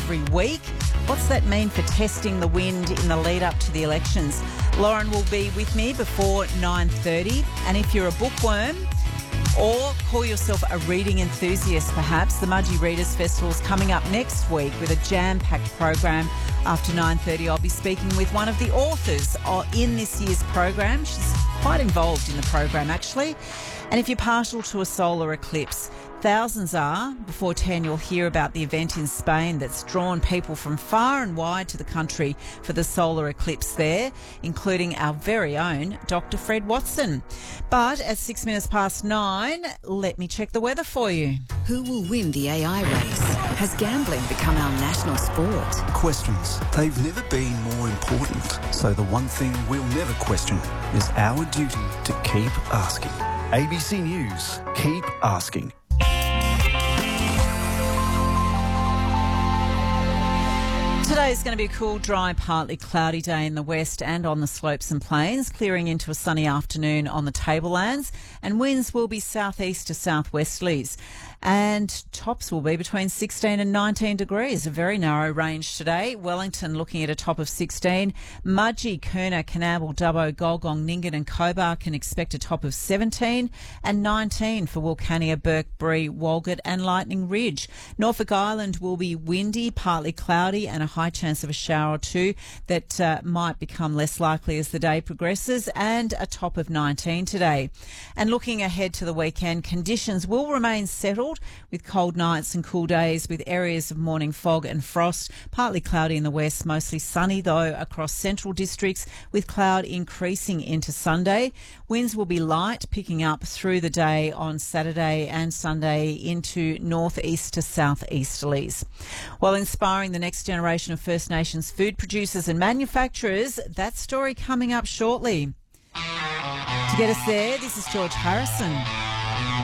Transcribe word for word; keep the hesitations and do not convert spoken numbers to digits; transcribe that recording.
every week. What's that mean for testing the wind in the lead up to the elections? Lauren will be with me before nine thirty, and if you're a bookworm or call yourself a reading enthusiast perhaps, the Mudgee Readers Festival is coming up next week with a jam-packed program. After nine thirty, I'll be speaking with one of the authors in this year's program. She's quite involved in the program actually. And if you're partial to a solar eclipse, thousands are. Before ten, you'll hear about the event in Spain that's drawn people from far and wide to the country for the solar eclipse there, including our very own Doctor Fred Watson. But at six minutes past nine, let me check the weather for you. Who will win the A I race? Has gambling become our national sport? Questions. They've never been more important. So the one thing we'll never question is our duty to keep asking. A B C News. Keep asking. Today is going to be a cool, dry, partly cloudy day in the west and on the slopes and plains, clearing into a sunny afternoon on the tablelands, and winds will be southeast to southwesterlies. And tops will be between sixteen and nineteen degrees, a very narrow range today. Wellington looking at a top of sixteen. Mudgee, Kurnow, Coonamble, Dubbo, Golgong, Nyngan and Cobar can expect a top of seventeen and nineteen for Wilcannia, Burke, Bree, Walgett and Lightning Ridge. Norfolk Island will be windy, partly cloudy and a high chance of a shower or two that uh, might become less likely as the day progresses, and a top of nineteen today. And looking ahead to the weekend, conditions will remain settled with cold nights and cool days with areas of morning fog and frost. Partly cloudy in the west, mostly sunny though across central districts with cloud increasing into Sunday. Winds will be light, picking up through the day on Saturday and Sunday into northeast to southeasterlies. While inspiring the next generation of First Nations food producers and manufacturers, that story coming up shortly. To get us there, this is George Harrison.